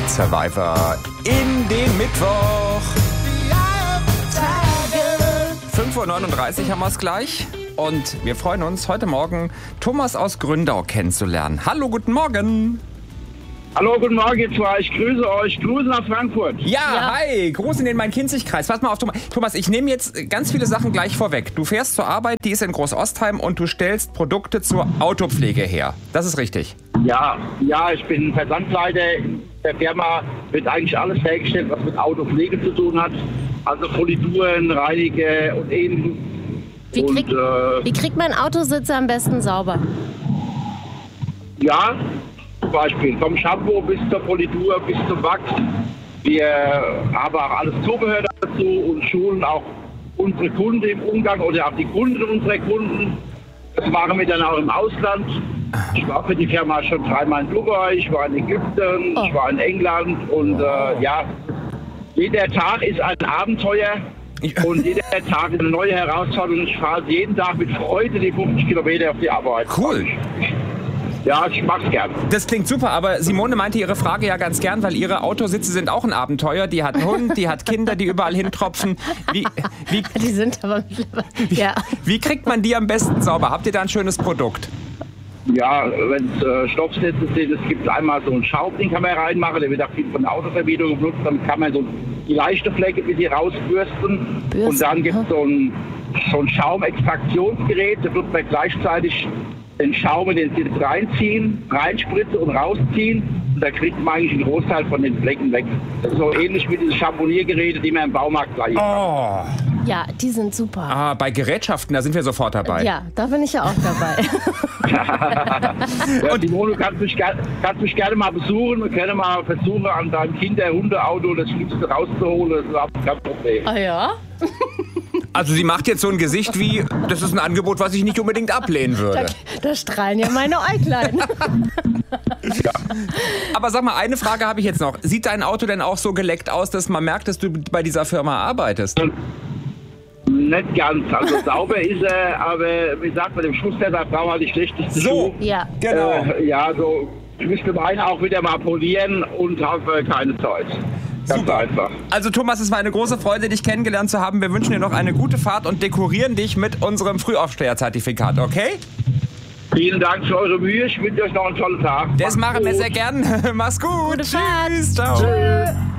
Pet Survivor in den Mittwoch. 5:39 Uhr haben wir es gleich. Und wir freuen uns, heute Morgen Thomas aus Gründau kennenzulernen. Hallo, guten Morgen. Hallo, guten Morgen, ihr zwei. Ich grüße euch. Grüße nach Frankfurt. Ja, hi. Gruß in den Main-Kinzig-Kreis. Pass mal auf, Thomas, ich nehme jetzt ganz viele Sachen gleich vorweg. Du fährst zur Arbeit, die ist in Großostheim und du stellst Produkte zur Autopflege her. Das ist richtig. Ja, ich bin Versandleiter. In der Firma wird eigentlich alles hergestellt, was mit Autopflege zu tun hat. Also Polituren, Reinige und ähnliches. Wie kriegt man Autositze am besten sauber? Ja, zum Beispiel vom Shampoo bis zur Politur, bis zum Wachs. Wir haben auch alles Zubehör dazu und schulen auch unsere Kunden im Umgang oder auch die Kunden unserer Kunden. Das machen wir dann auch im Ausland. Ich war für die Firma schon 3-mal in Dubai, ich war in Ägypten, ich war in England und jeder Tag ist ein Abenteuer. Und jeder Tag ist eine neue Herausforderung. Ich fahre jeden Tag mit Freude die 50 Kilometer auf die Arbeit. Cool. Ja, ich mag's gern. Das klingt super, aber Simone meinte ihre Frage ja ganz gern, weil ihre Autositze sind auch ein Abenteuer. Die hat einen Hund, die hat Kinder, die überall hintropfen. Die sind aber mittlerweile. Ja. Wie kriegt man die am besten sauber? Habt ihr da ein schönes Produkt? Ja, wenn es Stoffsätze sind, es gibt einmal so einen Schaum, den kann man reinmachen, der wird auch viel von der Autovermietung benutzt, dann kann man so die leichte Flecke ein bisschen rausbürsten. Und dann gibt es so ein Schaumextraktionsgerät, da wird man gleichzeitig den Schaum in den Sitz reinziehen, reinspritzen und rausziehen. Und da kriegt man eigentlich einen Großteil von den Flecken weg. Das ist so ähnlich wie diese Champoniergeräte, die man im Baumarkt gleich hat. Ja, die sind super. Bei Gerätschaften, da sind wir sofort dabei. Ja, da bin ich ja auch dabei. Ja, Simone, du kannst mich gerne mal besuchen. Wir können mal versuchen, an deinem Kinder-Hunde-Auto das Schlimmste rauszuholen. Das ist überhaupt kein Problem. Ah ja? Also sie macht jetzt so ein Gesicht wie, das ist ein Angebot, was ich nicht unbedingt ablehnen würde. Da strahlen ja meine Äuglein. Ja. Aber sag mal, eine Frage habe ich jetzt noch. Sieht dein Auto denn auch so geleckt aus, dass man merkt, dass du bei dieser Firma arbeitest? Nicht ganz, also sauber ist er, aber wie gesagt, bei dem Schusssetter brauchen wir die schlechteste Schuhe. Ja. Genau. So, ich müsste meinen auch wieder mal polieren und habe keine Zeit. Ganz Super. einfach. Also Thomas, es war eine große Freude, dich kennengelernt zu haben. Wir wünschen dir noch eine gute Fahrt und dekorieren dich mit unserem Frühaufsteherzertifikat, okay? Vielen Dank für eure Mühe, ich wünsche euch noch einen tollen Tag. Das machen wir sehr gern. Mach's gut. Gute Fahrt. Tschüss. Ciao. Tschüss.